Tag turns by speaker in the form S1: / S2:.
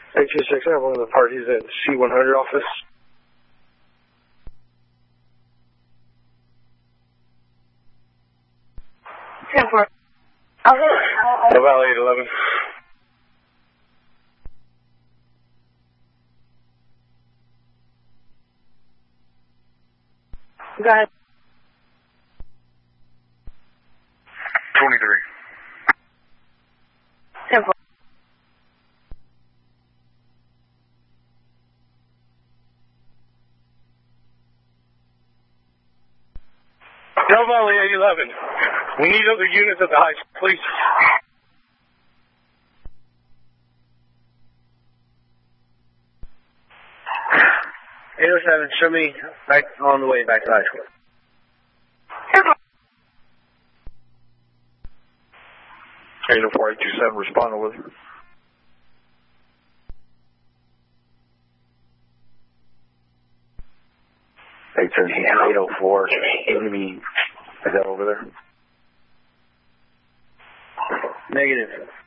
S1: 826, I have one of the parties at C100 office.
S2: 10-4.
S1: No Valley 811.
S2: Go ahead.
S1: 23.
S2: 10-4.
S1: Del Valley 811. We need other units at the high school, please. 807, show me back on the way back to high school. 804, 827, respond over. 804, enemy, is that over there? Negative.